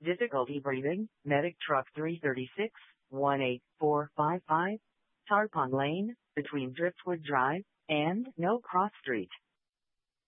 Difficulty breathing, Medic Truck 336, 18455, Tarpon Lane, between Driftwood Drive and No Cross Street.